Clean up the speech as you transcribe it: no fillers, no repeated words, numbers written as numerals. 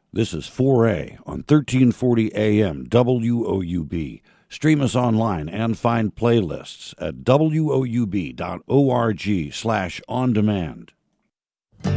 This is 4A on 1340 AM WOUB. Stream us online and find playlists at woub.org/on-demand.